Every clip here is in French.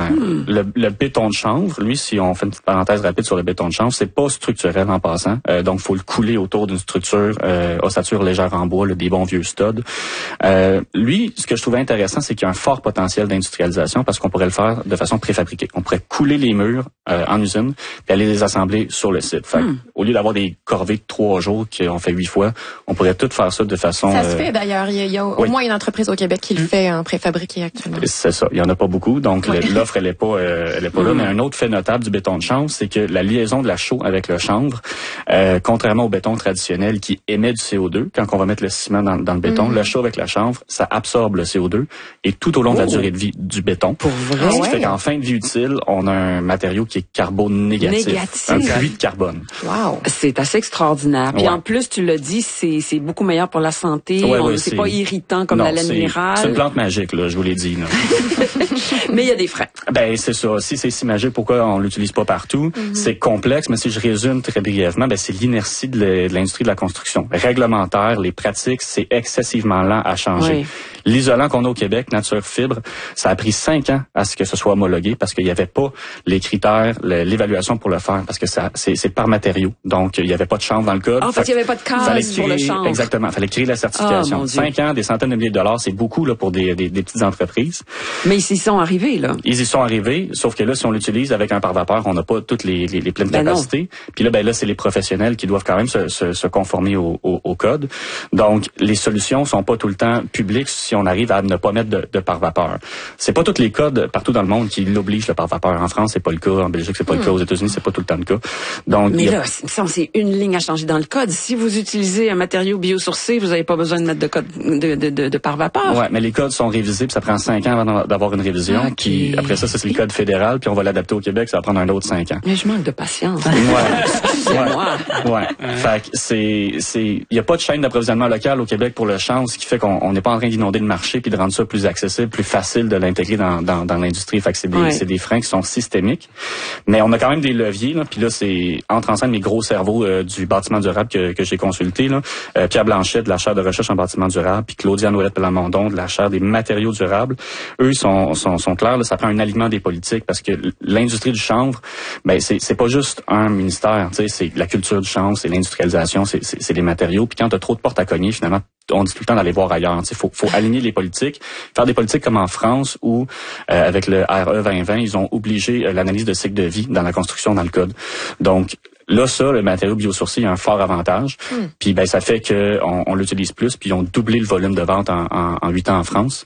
Le béton de chanvre, lui, si on fait une petite parenthèse rapide sur le béton de chanvre, c'est pas structurel en passant. Donc, faut le couler autour d'une structure ossature légère en bois, des bons vieux studs. Lui, ce que je trouvais intéressant, c'est qu'il y a un fort potentiel d'industrialisation parce qu'on pourrait le faire de façon préfabriquée. On pourrait couler les murs en usine puis aller les assembler sur le site. Fait au lieu d'avoir des corvées de 3 jours qu'on fait 8 fois, on pourrait tout faire ça de façon... Ça se fait d'ailleurs. Il y a au moins une entreprise au Québec qui le fait en préfabriqué actuellement. C'est ça. Il y en a pas beaucoup. Donc, l'offre, elle est pas là. Mais un autre fait notable du béton de chanvre, c'est que la liaison de la chaux avec le chanvre, contrairement au béton traditionnel qui émet du CO2, quand on va mettre le ciment dans le béton, le chaux avec la chanvre, ça absorbe le CO2 et tout au long de la durée de vie du béton. Pour vrai? Ce qui fait qu'en fin de vie utile, on a un matériau qui est carbonégatif. Un puits de carbone. Wow. C'est assez extraordinaire. Puis en plus, tu l'as dit, c'est beaucoup meilleur pour la santé. C'est pas irritant comme la laine minérale. C'est une plante magique, là, je vous l'ai dit. Là. Mais il y a des freins. Ben, c'est ça. Si c'est si magique, pourquoi on l'utilise pas partout? C'est complexe, mais si je résume très brièvement, c'est l'inertie de l'industrie de la construction. Réglementaire, les pratiques, c'est excessivement lent à changer. Oui. L'isolant qu'on a au Québec, Nature Fibre, ça a pris 5 ans à ce que ce soit homologué parce qu'il n'y avait pas les critères, l'évaluation pour le faire parce que c'est par matériau. Donc, il n'y avait pas de chanvre dans le code. Ah, parce qu'il n'y avait pas de case pour le chanvre. Exactement. Fallait créer la certification. 5 ans, des centaines de milliers de dollars, c'est beaucoup là pour des petites entreprises. Mais ils y sont arrivés, là. Ils y sont arrivés, sauf que là, si on l'utilise avec un pare-vapeur, on n'a pas toutes les pleines capacités. Puis là, c'est les professionnels qui doivent quand même se conformer au code. Donc, les solutions sont pas tout le temps publiques si on arrive à ne pas mettre de pare-vapeur. C'est pas tous les codes partout dans le monde qui l'obligent le pare-vapeur. En France, c'est pas le cas. En Belgique, c'est pas le cas. Aux États-Unis, c'est pas tout le temps le cas. Donc, mais là, c'est une ligne à changer dans le code. Si vous utilisez un matériau biosourcé, vous n'avez pas besoin de mettre de code de pare-vapeur. Ouais, mais les codes sont révisés, puis ça prend 5 ans avant d'avoir une révision. Okay. Qui, après ça, c'est le code fédéral, puis on va l'adapter au Québec, ça va prendre un autre 5 ans. Mais je manque de patience. Ouais. Fait que il y a pas de chaîne d'approvisionnement local au Québec pour le chanvre, ce qui fait qu'on n'est pas en train d'inonder le marché puis de rendre ça plus accessible, plus facile de l'intégrer dans l'industrie. Fait que c'est des freins qui sont systémiques. Mais on a quand même des leviers, là, puis là, c'est entre en scène mes gros cerveaux du bâtiment durable que j'ai consulté, là. Pierre Blanchet de la chaire de recherche en bâtiment durable, puis Claudia Noël-Pelamondon de la chaire des matériaux durables. Eux sont clairs, là, ça prend un alignement des politiques parce que l'industrie du chanvre, c'est pas juste un ministère, tu sais, c'est la culture du chanvre, c'est l'industrialisation, c'est les matériaux. Puis quand t'as trop de portes à cogner, finalement, on dit tout le temps d'aller voir ailleurs. Il faut aligner les politiques, faire des politiques comme en France où, avec le RE 2020, ils ont obligé l'analyse de cycle de vie dans la construction dans le code. Donc, là, le matériau biosourcé a un fort avantage. Puis ça fait que on l'utilise plus, puis ils ont doublé le volume de vente en 8 ans en France.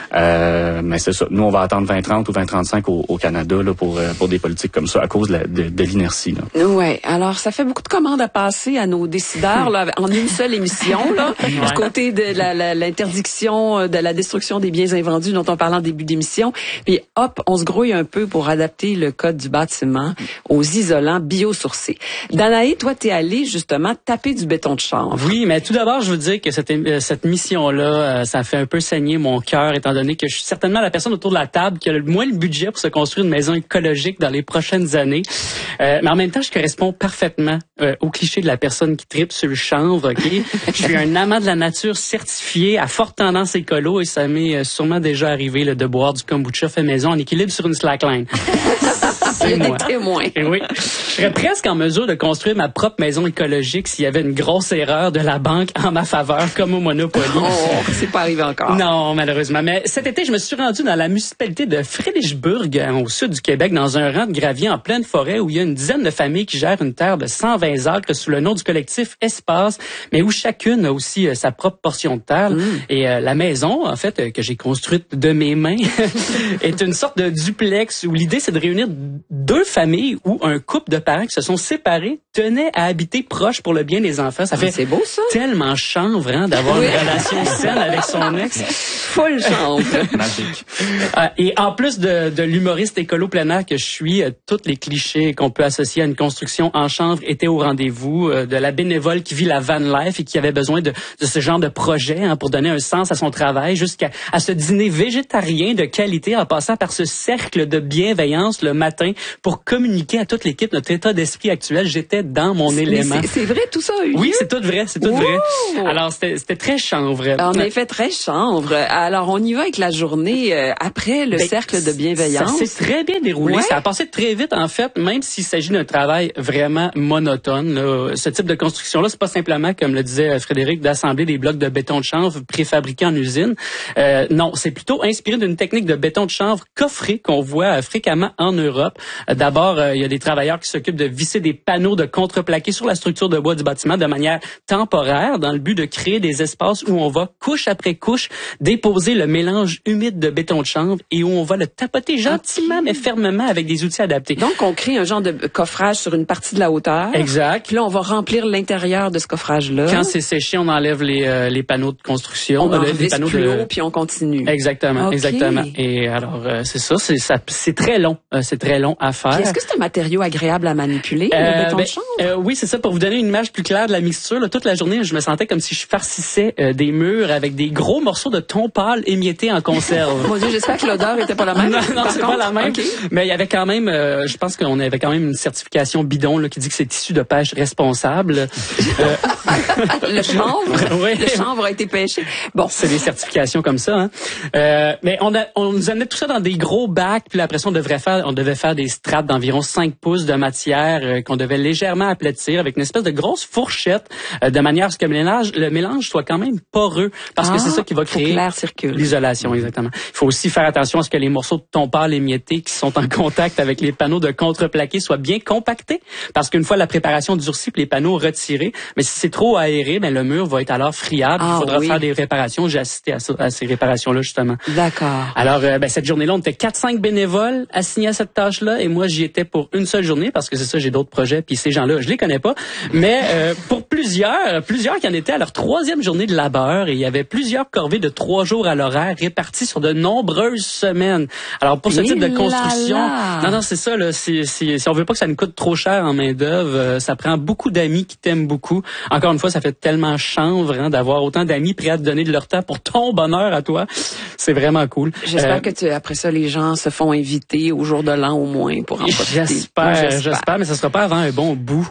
Mais c'est ça. Nous, on va attendre 2030 ou 2035 au Canada là, pour des politiques comme ça à cause de l'inertie. Ouais. Alors, ça fait beaucoup de commandes à passer à nos décideurs là, en une seule émission. Là, du côté de l'interdiction de la destruction des biens invendus dont on parlait en début d'émission. Puis hop, on se grouille un peu pour adapter le code du bâtiment aux isolants biosourcés. Danae, toi, t'es allé justement taper du béton de chanvre. Oui, mais tout d'abord, je veux dire que cette mission-là, ça fait un peu saigner mon cœur, étant donné que je suis certainement la personne autour de la table qui a le moins le budget pour se construire une maison écologique dans les prochaines années. Mais en même temps, je corresponds parfaitement au cliché de la personne qui tripe sur le chanvre. Okay? Je suis un amant de la nature certifié à forte tendance écolo et ça m'est sûrement déjà arrivé là, de boire du kombucha fait maison en équilibre sur une slackline. C'est moi. Témoin. Et oui. Je serais presque en mesure de construire ma propre maison écologique s'il y avait une grosse erreur de la banque en ma faveur, comme au Monopoly. Oh, c'est pas arrivé encore. Non, malheureusement. Mais cet été, je me suis rendu dans la municipalité de Frédérichbourg, au sud du Québec, dans un rang de gravier en pleine forêt où il y a une dizaine de familles qui gèrent une terre de 120 acres sous le nom du collectif Espace, mais où chacune a aussi sa propre portion de terre. Et la maison, en fait, que j'ai construite de mes mains, est une sorte de duplex où l'idée, c'est de réunir 2 familles ou un couple de parents qui se sont séparés tenaient à habiter proche pour le bien des enfants. Ça fait c'est beau, ça. Tellement chanvre d'avoir une relation saine avec son ex. Full chanvre. Magique. Et en plus de l'humoriste écolo plein air que je suis, tous les clichés qu'on peut associer à une construction en chanvre était au rendez-vous, de la bénévole qui vit la van life et qui avait besoin de ce genre de projet pour donner un sens à son travail, jusqu'à ce dîner végétarien de qualité, en passant par ce cercle de bienveillance le matin pour communiquer à toute l'équipe notre état d'esprit actuel. J'étais dans mon élément. C'est vrai tout ça, Hugues? Oui, c'est tout vrai, c'est tout vrai. Alors c'était très chanvre. En effet, très chanvre. Alors on y va avec la journée après le cercle de bienveillance. Ça s'est très bien déroulé. Ouais. Ça a passé très vite en fait, même s'il s'agit d'un travail vraiment monotone. Là. Ce type de construction-là, c'est pas simplement, comme le disait Frédéric, d'assembler des blocs de béton de chanvre préfabriqués en usine. Non, c'est plutôt inspiré d'une technique de béton de chanvre coffré qu'on voit fréquemment en Europe. D'abord, il y a des travailleurs qui s'occupent de visser des panneaux de contreplaqué sur la structure de bois du bâtiment de manière temporaire, dans le but de créer des espaces où on va, couche après couche, déposer le mélange humide de béton de chanvre et où on va le tapoter gentiment mais fermement avec des outils adaptés. Donc, on crée un genre de coffrage sur une partie de la hauteur. Exact. Puis là, on va remplir l'intérieur de ce coffrage-là. Quand c'est séché, on enlève les panneaux de construction. On enlève panneaux plus haut, puis on continue. Exactement, exactement. Et alors, c'est ça, c'est très long. C'est très long à faire. Puis est-ce que c'est un matériau agréable à manipuler, le béton de chanvre? Oui, c'est ça. Pour vous donner une image plus claire de la mixture, là, toute la journée, je me sentais comme si je farcissais des murs avec des gros morceaux de thon pâle émiettés en conserve. Mon Dieu, j'espère que l'odeur était pas la même. Non, c'est pas la même. Okay. Mais il y avait quand même, je pense qu'on avait quand même une certification bidon là, qui dit que c'est issu de pêche responsable. Le chanvre? Oui. Le chanvre a été pêché. Bon. C'est des certifications comme ça. Hein. Mais on nous amenait tout ça dans des gros bacs, puis après ça, on devait faire des strates d'environ 5 pouces de matière qu'on devait légèrement aplatir avec une espèce de grosse fourchette de manière à ce que le mélange soit quand même poreux, parce que c'est ça qui va créer l'isolation, exactement. Il faut aussi faire attention à ce que les morceaux de thon pâle émiettés qui sont en contact avec les panneaux de contreplaqué soient bien compactés, parce qu'une fois la préparation durcie puis les panneaux retirés, mais si c'est trop aéré, ben le mur va être alors friable. Il faudra faire des réparations. J'ai assisté à ces réparations-là, justement. D'accord. Alors, cette journée-là, on était 4-5 bénévoles assignés à cette tâche-là, et moi, j'y étais pour une seule journée, parce que c'est ça, j'ai d'autres projets, puis ces gens-là, je les connais pas. Mais pour plusieurs qui en étaient à leur 3e journée de labeur, et il y avait plusieurs corvées de 3 jours à l'horaire réparties sur de nombreuses semaines. Alors, pour ce type de construction, non, c'est ça, là, si on veut pas que ça nous coûte trop cher en main-d'œuvre, ça prend beaucoup d'amis qui t'aiment beaucoup. Encore une fois, ça fait tellement chanvre d'avoir autant d'amis prêts à te donner de leur temps pour ton bonheur à toi. C'est vraiment cool. J'espère que après ça, les gens se font inviter au jour de l'an au moins pour en profiter. J'espère, mais ça sera pas avant un bon bout.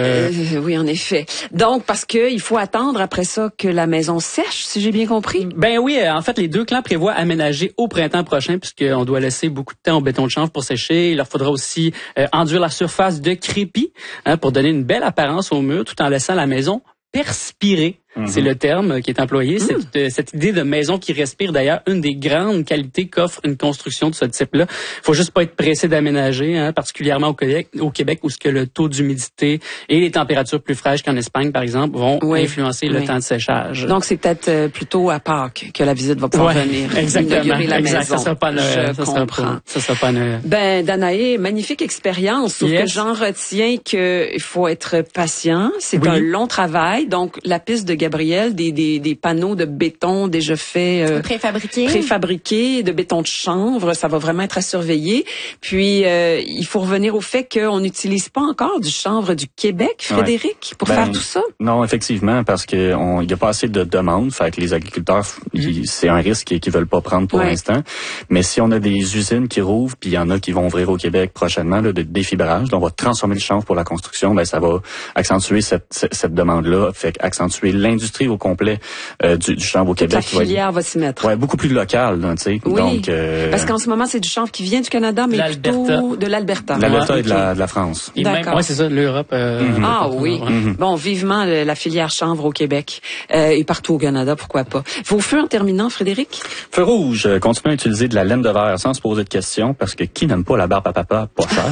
Oui, en effet. Donc, parce que il faut attendre après ça que la maison sèche, si j'ai bien compris. Ben oui, en fait, les 2 clans prévoient aménager au printemps prochain, puisqu'on doit laisser beaucoup de temps au béton de chanvre pour sécher. Il leur faudra aussi enduire la surface de crépi pour donner une belle apparence au mur, tout en laissant la maison perspirer. C'est le terme qui est employé. Cette idée de maison qui respire, d'ailleurs, une des grandes qualités qu'offre une construction de ce type-là. Faut juste pas être pressé d'aménager, particulièrement au Québec, où ce que le taux d'humidité et les températures plus fraîches qu'en Espagne, par exemple, vont influencer le temps de séchage. Donc, c'est peut-être plutôt à Pâques que la visite va pouvoir venir. Exactement. La maison. Ça sera pas Noël. Ça sera pas Noël. Ben, Danaé, magnifique expérience. Sauf que j'en retiens qu'il faut être patient. C'est un long travail. Donc, la piste de Gabriel, des panneaux de béton déjà faits, préfabriqués, de béton de chanvre, ça va vraiment être à surveiller. Puis, il faut revenir au fait qu'on n'utilise pas encore du chanvre du Québec, Frédéric, pour faire tout ça. Non, effectivement, parce que il y a pas assez de demandes, fait que les agriculteurs, c'est un risque qu'ils veulent pas prendre pour l'instant. Mais si on a des usines qui rouvrent, puis il y en a qui vont ouvrir au Québec prochainement, là, de défibrage, donc on va transformer le chanvre pour la construction, ben ça va accentuer cette demande-là, fait accentuer l'industrie au complet du chanvre au Québec. La filière va s'y mettre. Ouais, beaucoup plus local, tu sais. Oui, donc, parce qu'en ce moment, c'est du chanvre qui vient du Canada, mais plutôt de l'Alberta. De l'Alberta et de la France. D'accord. Oui, c'est ça, l'Europe. Oui. Bon, vivement la filière chanvre au Québec et partout au Canada, pourquoi pas. Vos feux en terminant, Frédéric? Feu rouge, continuez à utiliser de la laine de verre sans se poser de questions, parce que qui n'aime pas la barbe à papa pas cher?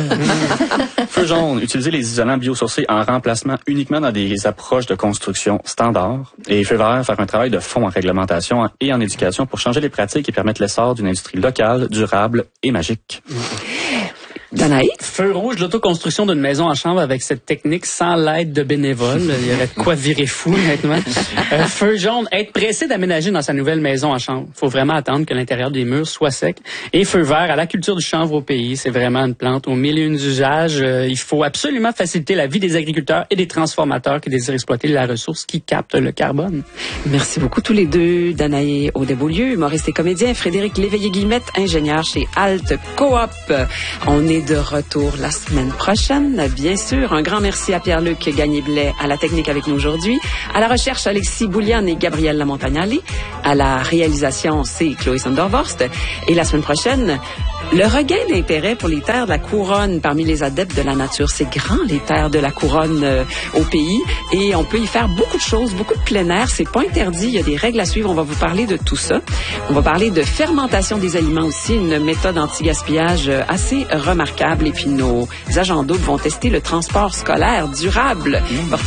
Feu jaune, utilisez les isolants biosourcés en remplacement uniquement dans des approches de construction standard. Et feu vert, faire un travail de fond en réglementation et en éducation pour changer les pratiques et permettre l'essor d'une industrie locale, durable et magique. Danaï? Feu rouge, l'autoconstruction d'une maison en chanvre avec cette technique sans l'aide de bénévoles. Il y aurait de quoi virer fou, honnêtement. Feu jaune, être pressé d'aménager dans sa nouvelle maison en chanvre. Il faut vraiment attendre que l'intérieur des murs soit sec. Et feu vert, à la culture du chanvre au pays. C'est vraiment une plante aux mille et une usages. Il faut absolument faciliter la vie des agriculteurs et des transformateurs qui désirent exploiter la ressource qui capte le carbone. Merci beaucoup tous les deux. Danaï Audet-Beaulieu, humoriste et comédien. Frédéric Léveillé-Guillemette, ingénieur chez Alt Coop. On est de retour la semaine prochaine, bien sûr. Un grand merci à Pierre-Luc Gagné-Blais à la technique avec nous aujourd'hui. À la recherche, Alexis Boulian et Gabrielle Lamontagnali. À la réalisation, c'est Chloé Sondervorst. Et la semaine prochaine, le regain d'intérêt pour les terres de la couronne parmi les adeptes de la nature. C'est grand, les terres de la couronne au pays. Et on peut y faire beaucoup de choses, beaucoup de plein air. C'est pas interdit. Il y a des règles à suivre. On va vous parler de tout ça. On va parler de fermentation des aliments aussi, une méthode anti-gaspillage assez remarquable. Et puis nos agents doubles vont tester le transport scolaire durable.